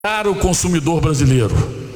para o consumidor brasileiro.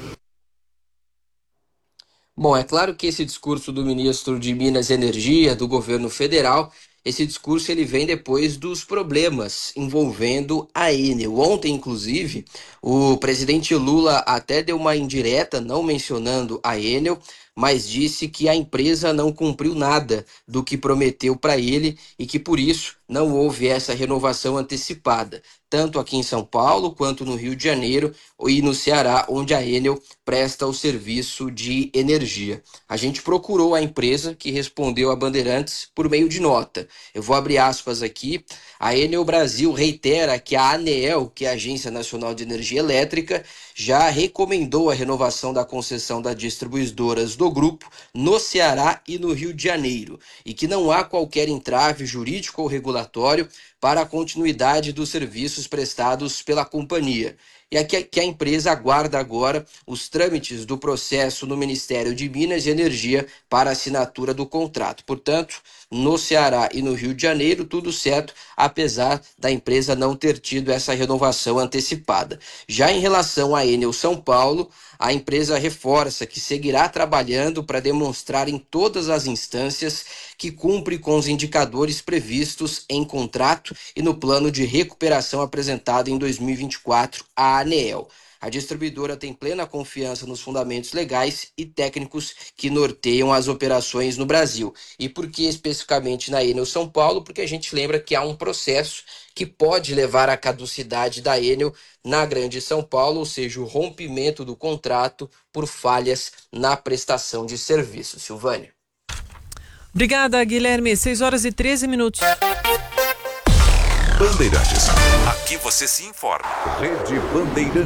Bom, é claro que esse discurso do ministro de Minas e Energia do governo federal, esse discurso ele vem depois dos problemas envolvendo a Enel. Ontem, inclusive, o presidente Lula até deu uma indireta, não mencionando a Enel, mas disse que a empresa não cumpriu nada do que prometeu para ele e que por isso não houve essa renovação antecipada, tanto aqui em São Paulo quanto no Rio de Janeiro e no Ceará, onde a Enel presta o serviço de energia. A gente procurou a empresa que respondeu a Bandeirantes por meio de nota. Eu vou abrir aspas aqui. A Enel Brasil reitera que a ANEEL, que é a Agência Nacional de Energia Elétrica, já recomendou a renovação da concessão das distribuidoras do grupo no Ceará e no Rio de Janeiro, e que não há qualquer entrave jurídico ou regulatório para a continuidade dos serviços prestados pela companhia. E aqui que a empresa aguarda agora os trâmites do processo no Ministério de Minas e Energia para assinatura do contrato. Portanto, no Ceará e no Rio de Janeiro, tudo certo, apesar da empresa não ter tido essa renovação antecipada. Já em relação à Enel São Paulo, a empresa reforça que seguirá trabalhando para demonstrar em todas as instâncias que cumpre com os indicadores previstos em contrato e no plano de recuperação apresentado em 2024 à ANEEL. A distribuidora tem plena confiança nos fundamentos legais e técnicos que norteiam as operações no Brasil. E por que especificamente na Enel São Paulo? Porque a gente lembra que há um processo que pode levar à caducidade da Enel na Grande São Paulo, ou seja, o rompimento do contrato por falhas na prestação de serviço. Silvânia. Obrigada, Guilherme. 6h13. Bandeirantes. Aqui você se informa. Rede Bandeirantes.